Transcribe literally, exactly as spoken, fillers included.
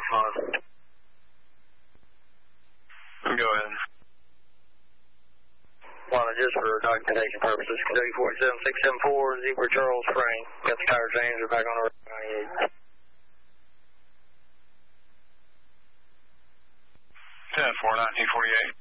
fine. Go ahead. Lana, just for documentation purposes, Kentucky four seven six seven four, Zebra Charles Frank. Got the tire change, we're back on the road ninety-eight. ten four, nineteen forty-eight.